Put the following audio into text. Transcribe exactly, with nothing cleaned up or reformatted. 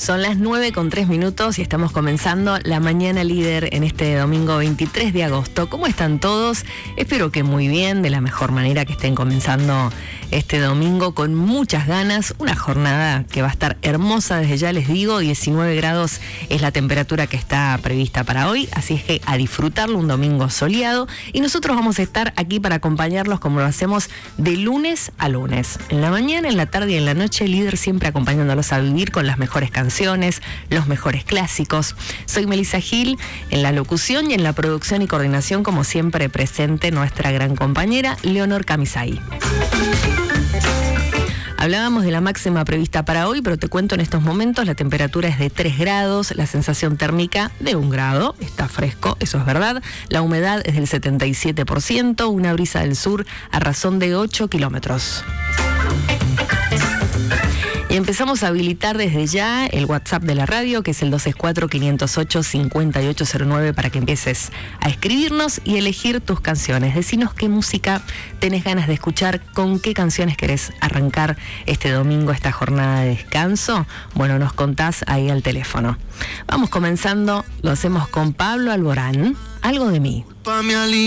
Son las nueve con tres minutos y estamos comenzando La Mañana Líder en este domingo veintitrés de agosto. ¿Cómo están todos? Espero que muy bien, de la mejor manera, que estén comenzando este domingo con muchas ganas. Una jornada que va a estar hermosa, desde ya les digo, diecinueve grados es la temperatura que está prevista para hoy, así es que a disfrutarlo, un domingo soleado. Y nosotros vamos a estar aquí para acompañarlos como lo hacemos de lunes a lunes. En la mañana, en la tarde y en la noche, Líder siempre acompañándolos a vivir con las mejores canciones, los mejores clásicos. Soy Melissa Gil, en la locución y en la producción y coordinación, como siempre presente nuestra gran compañera Leonor Camisay. Hablábamos de la máxima prevista para hoy, pero te cuento en estos momentos, la temperatura es de tres grados, la sensación térmica de un grado, está fresco, eso es verdad, la humedad es del setenta y siete por ciento, una brisa del sur a razón de ocho kilómetros. Y empezamos a habilitar desde ya el WhatsApp de la radio, que es el dos seis cuatro, cinco cero ocho, cinco ocho cero nueve, para que empieces a escribirnos y elegir tus canciones. Decinos qué música tenés ganas de escuchar, con qué canciones querés arrancar este domingo, esta jornada de descanso. Bueno, nos contás ahí al teléfono. Vamos comenzando, lo hacemos con Pablo Alborán, Algo de mí.